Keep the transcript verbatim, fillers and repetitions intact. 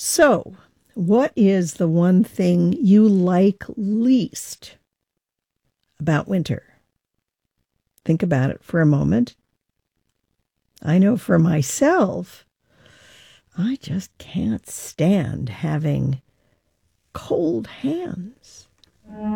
So, what is the one thing you like least about winter? Think about it for a moment. I know for myself, I just can't stand having cold hands.